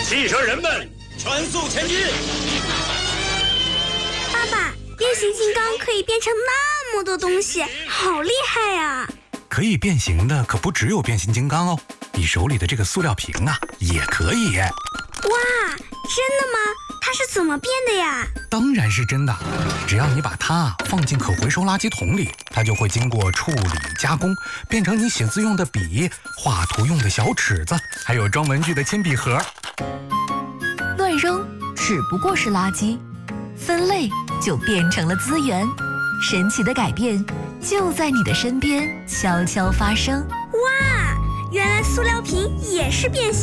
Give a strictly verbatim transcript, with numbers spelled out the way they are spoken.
汽车人们，全速前进！ 爸爸，变形金刚可以变成那么多东西，好厉害呀！ 可以变形的可不只有变形金刚哦，你手里的这个塑料瓶啊，也可以。 哇，真的吗？它是怎么变的呀？ 当然是真的，只要你把它放进可回收垃圾桶里，它就会经过处理加工，变成你写字用的笔、画图用的小尺子，还有装文具的铅笔盒。 乱扔只不过是垃圾，分类就变成了资源。神奇的改变就在你的身边悄悄发生。 哇，原来塑料瓶也是变形